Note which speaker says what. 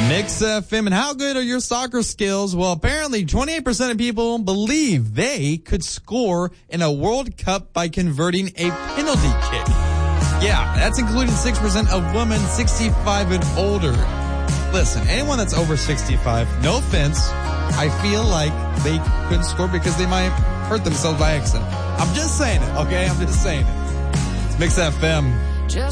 Speaker 1: Mix FM, and how good are your soccer skills? Well, apparently 28% of people believe they could score in a World Cup by converting a penalty kick. Yeah, that's including 6% of women 65 and older. Listen, anyone that's over 65, no offense, I feel like they couldn't score because they might hurt themselves by accident. I'm just saying it, okay? I'm just saying it. It's Mix FM.